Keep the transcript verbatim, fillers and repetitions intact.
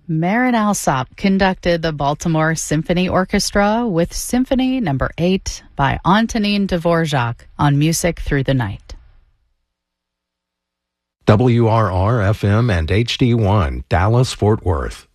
Marin Alsop conducted the Baltimore Symphony Orchestra with Symphony Number eight by Antonin Dvorak on Music Through the Night. W R R F M and H D one, Dallas, Fort Worth.